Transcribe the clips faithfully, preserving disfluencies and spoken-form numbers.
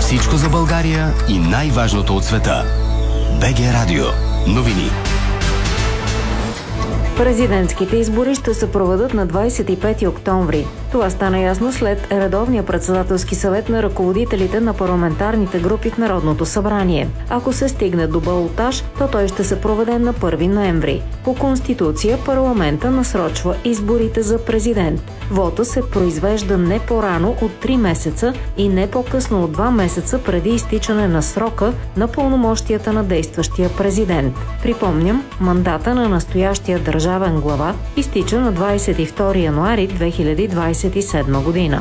Всичко за България и най-важното от света. БГ Радио. Новини. Президентските избори ще се проведат на двадесет и пети октомври. Това стана ясно след редовния председателски съвет на ръководителите на парламентарните групи в Народното събрание. Ако се стигне до балотаж, то той ще се проведе на първи ноември. По Конституция парламента насрочва изборите за президент. Вота се произвежда не по-рано от три месеца и не по-късно от два месеца преди изтичане на срока на пълномощията на действащия президент. Припомням, мандата на настоящия държавен глава изтича на двадесет и втори януари две хиляди двадесет и седма година.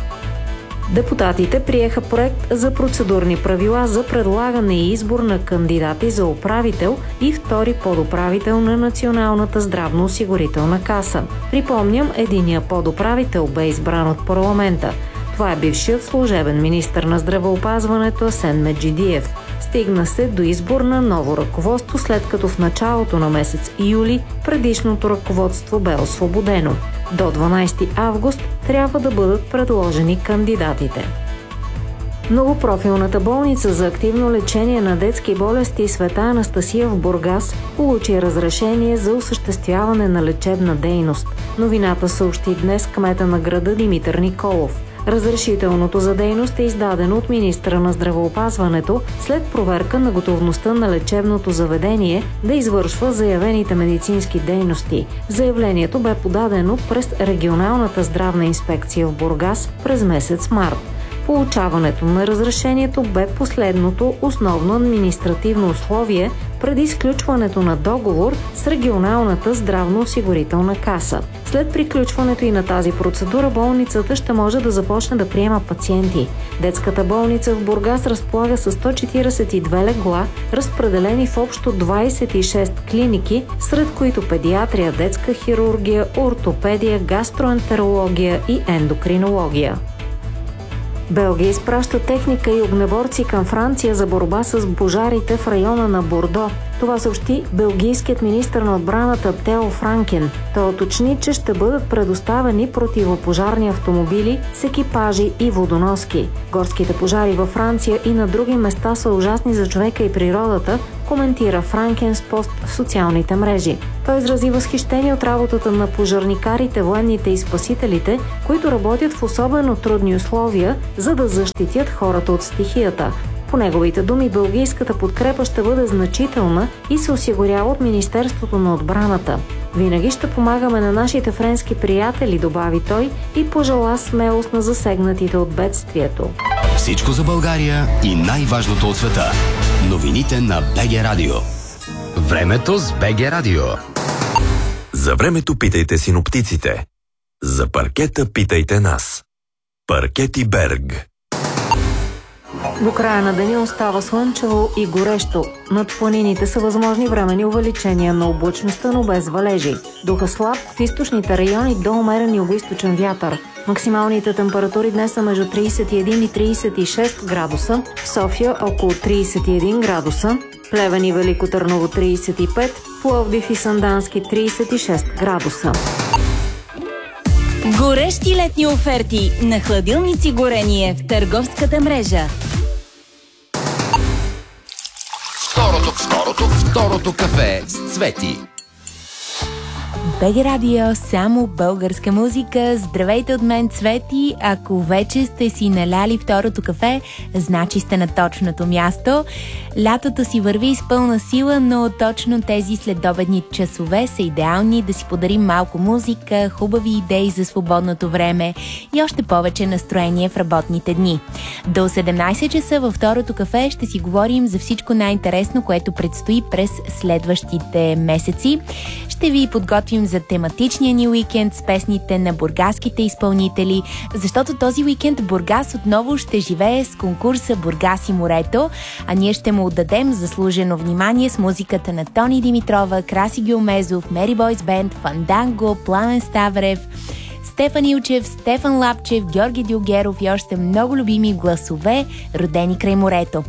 Депутатите приеха проект за процедурни правила за предлагане и избор на кандидати за управител и втори подуправител на Националната здравноосигурителна каса. Припомням, единия подуправител бе избран от парламента. Това е бившият служебен министър на здравеопазването Асен Меджидиев. Стигна се до избор на ново ръководство, след като в началото на месец юли предишното ръководство бе освободено. До дванадесети август трябва да бъдат предложени кандидатите. Многопрофилната болница за активно лечение на детски болести Света Анастасия в Бургас получи разрешение за осъществяване на лечебна дейност. Новината съобщи днес кмета на града Димитър Николов. Разрешителното за дейност е издадено от министъра на здравеопазването след проверка на готовността на лечебното заведение да извършва заявените медицински дейности. Заявлението бе подадено през регионалната здравна инспекция в Бургас през месец март. Получаването на разрешението бе последното основно административно условие преди изключването на договор с регионалната здравноосигурителна каса. След приключването и на тази процедура, болницата ще може да започне да приема пациенти. Детската болница в Бургас разполага с сто четиридесет и две легла, разпределени в общо двадесет и шест клиники, сред които педиатрия, детска хирургия, ортопедия, гастроентерология и ендокринология. Белгия изпраща техника и огнеборци към Франция за борба с пожарите в района на Бордо. Това съобщи белгийският министър на отбраната Тео Франкен. Той уточни, че ще бъдат предоставени противопожарни автомобили с екипажи и водоноски. Горските пожари във Франция и на други места са ужасни за човека и природата, коментира Франкен с пост в социалните мрежи. Той изрази възхищение от работата на пожарникарите, военните и спасителите, които работят в особено трудни условия, за да защитят хората от стихията. По неговите думи, белгийската подкрепа ще бъде значителна и се осигурява от Министерството на отбраната. Винаги ще помагаме на нашите френски приятели, добави той и пожела смелост на засегнатите от бедствието. Всичко за България и най-важното от света. Новините на БГ Радио. Времето с БГ Радио. За времето питайте синоптиците. За паркета питайте нас. Паркети Берг. До края на деня остава слънчево и горещо. Над планините са възможни временни увеличения на облачността, но без валежи. Духа слаб в източните райони до умерен югоизточен вятър. Максималните температури днес са между тридесет и един и тридесет и шест градуса, в София около тридесет и един градуса, Плевен и Велико Търново тридесет и пет, Пловдив и Сандански тридесет и шест градуса. Горещи летни оферти на хладилници горение в търговската мрежа. Второто, второто, второто кафе с Цвети. БГ Радио, само българска музика. Здравейте от мен, Цвети. Ако вече сте си наляли второто кафе, значи сте на точното място. Лятото си върви с пълна сила, но точно тези следобедни часове са идеални да си подарим малко музика, хубави идеи за свободното време и още повече настроение в работните дни. До седемнадесет часа във второто кафе ще си говорим за всичко най-интересно, което предстои през следващите месеци. Ще ви подготвим за тематичния ни уикенд с песните на бургаските изпълнители, защото този уикенд Бургас отново ще живее с конкурса Бургас и морето, а ние ще му отдадем заслужено внимание с музиката на Тони Димитрова, Краси Гюлмезов, Мери Бойс Бенд, Фанданго, Пламен Ставрев, Стефан Илчев, Стефан Лапчев, Георги Дюлгеров и още много любими гласове, родени край морето.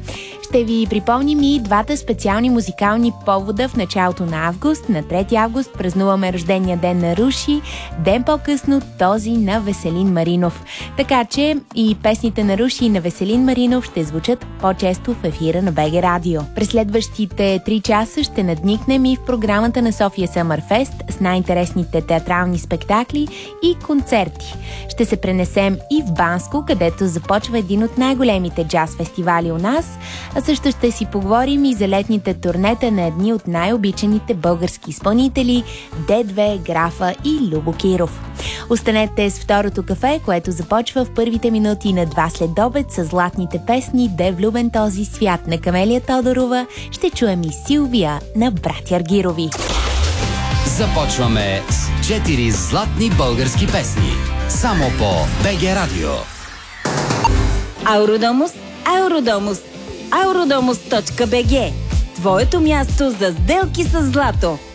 Ще ви припомним и двата специални музикални повода в началото на август. На трети август празнуваме рождения ден на Руши, ден по-късно този на Веселин Маринов. Така че и песните на Руши и на Веселин Маринов ще звучат по-често в ефира на БГ Радио. През следващите три часа ще надникнем и в програмата на София Съмърфест с най-интересните театрални спектакли и концерти. Ще се пренесем и в Банско, където започва един от най-големите джаз фестивали у нас, а също ще си поговорим и за летните турнета на едни от най-обичаните български изпълнители Д две, Графа и Любо Киров. Останете с второто кафе, което започва в първите минути на два следобед с златните песни "Де влюбен този свят" на Камелия Тодорова. Ще чуем и Силвия на братя Аргирови. Започваме с четири златни български песни. Само по БГ Радио. Ауродомус, Ауродомус, ауродомус точка би джи. Твоето място за сделки с злато.